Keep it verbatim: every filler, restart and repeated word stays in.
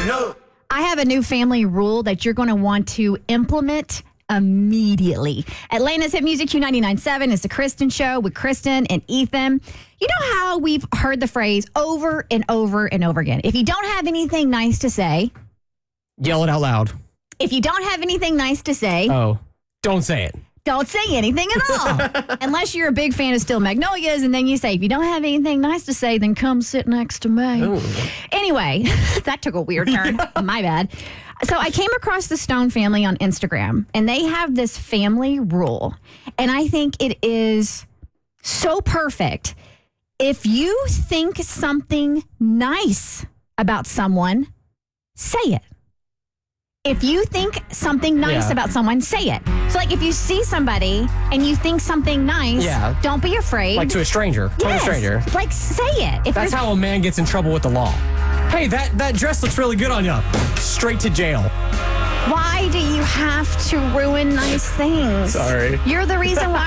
no. I have a new family rule that you're going to want to implement immediately. Atlanta's Hit Music Q ninety-nine point seven is the Kristen Show with Kristen and Ethan. You know how we've heard the phrase over and over and over again. If you don't have anything nice to say, yell it out loud. If you don't have anything nice to say, oh, don't say it. Don't say anything at all. Unless you're a big fan of Steel Magnolias, and then you say, if you don't have anything nice to say, then come sit next to me. Ooh. Anyway, that took a weird turn. My bad. So I came across the Stone family on Instagram, and they have this family rule. And I think it is so perfect. If you think something nice about someone, say it. If you think something nice Yeah. about someone, say it. So, like, if you see somebody and you think something nice, Yeah. don't be afraid. Like to a stranger. To yes. a stranger. Like, say it. If That's you're- how a man gets in trouble with the law. Hey, that, that dress looks really good on you. Straight to jail. Why do you have to ruin nice things? Sorry. You're the reason why